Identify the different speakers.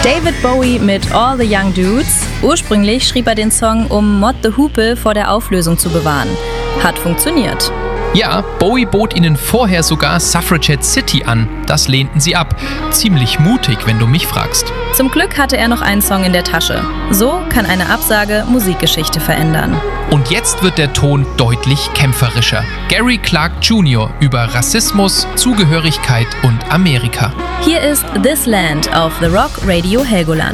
Speaker 1: David Bowie mit All the Young Dudes. Ursprünglich schrieb er den Song, um Mott the Hoople vor der Auflösung zu bewahren. Hat funktioniert.
Speaker 2: Ja, Bowie bot ihnen vorher sogar Suffragette City an. Das lehnten sie ab. Ziemlich mutig, wenn du mich fragst.
Speaker 1: Zum Glück hatte er noch einen Song in der Tasche. So kann eine Absage Musikgeschichte verändern.
Speaker 2: Und jetzt wird der Ton deutlich kämpferischer. Gary Clark Jr. über Rassismus, Zugehörigkeit und Amerika.
Speaker 1: Hier ist This Land auf The Rock Radio Helgoland.